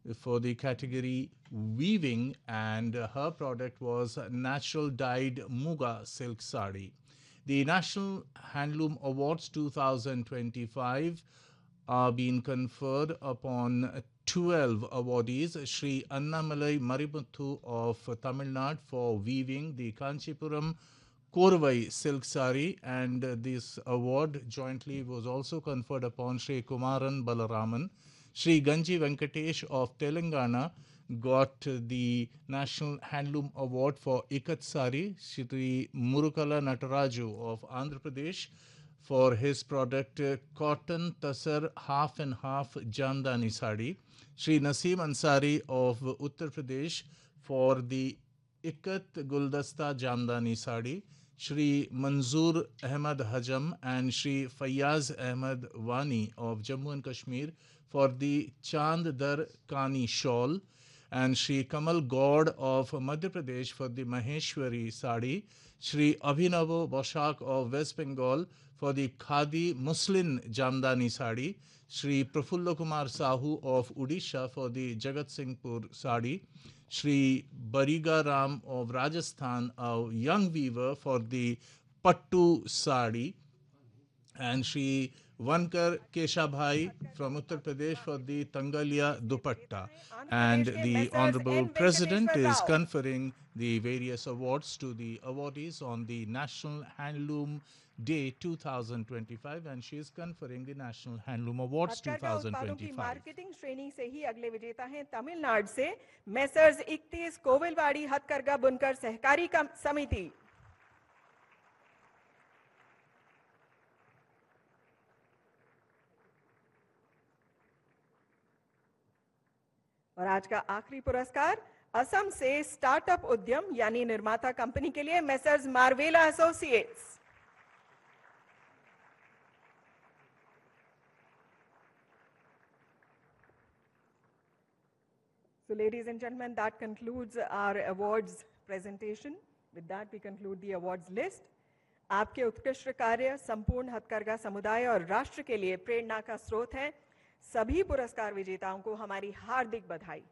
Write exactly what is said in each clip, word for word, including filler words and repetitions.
for the category weaving, and her product was natural dyed Muga silk sari. The National Handloom Awards twenty twenty-five are being conferred upon twelve awardees. Sri Annamalai Marimuthu of Tamil Nadu for weaving the Kanchipuram Korvai silk sari, and this award jointly was also conferred upon Sri Kumaran Balaraman. Sri Ganji Venkatesh of Telangana got the National Handloom Award for Ikat Sari. Shri Murukala Nataraju of Andhra Pradesh for his product uh, Cotton Tasar Half and Half Jamdani Sari. Shri Naseem Ansari of Uttar Pradesh for the Ikat Guldasta Jamdani Sari. Shri Manzoor Ahmad Hajam and Shri Fayyaz Ahmad Wani of Jammu and Kashmir for the Chand Dar Kani shawl, and Shri Kamal Gaud of Madhya Pradesh for the Maheshwari sari, Shri Abhinav Boshak of West Bengal for the Khadi Muslin Jamdani sari, Shri Prafulla Kumar Sahu of Odisha for the Jagat Singhpur sari, Shri Bariga Ram of Rajasthan, a young weaver, for the Pattu sari, and Shri Vankar Keshabhai from Uttar Pradesh for the Tangalia Dupatta. Andhra And प्रदेश के the Messrs Honorable N President Venkateshwara is Rao. conferring the various awards to the awardees on the National Handloom Day twenty twenty-five, and she is conferring the National Handloom Awards हथकरघा उत्पादों की twenty twenty-five. Marketing श्रेणी से ही अगले विजेता हैं तमिलनाडु से Messrs इकतीस कोविलवाड़ी हथकरघा बुनकर सहकारी समिति. और आज का आखिरी पुरस्कार असम से स्टार्टअप उद्यम यानी निर्माता कंपनी के लिए Messrs मार्वेला associates. So ladies and gentlemen, that concludes our awards presentation. With that, we conclude the awards list. आपके उत्कृष्ट कार्य संपूर्ण हथकरघा समुदाय और राष्ट्र के लिए प्रेरणा का स्रोत हैं. सभी पुरस्कार विजेताओं को हमारी हार्दिक बधाई.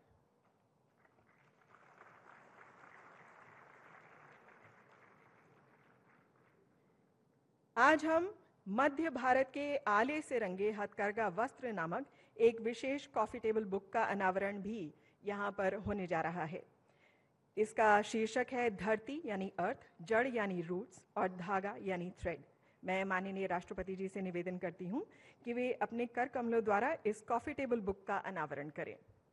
आज हम मध्य भारत के आले से रंगे हथकरघा वस्त्र नामक एक विशेष कॉफी टेबल बुक का अनावरण भी यहाँ पर होने जा रहा है. इसका शीर्षक है धरती यानी अर्थ, जड़ यानी रूट्स और धागा यानी थ्रेड. मैं माननीय राष्ट्रपति जी से निवेदन करती हूँ कि वे अपने कर कमलों द्वारा इस कॉफी टेबल बुक का अनावरण करें.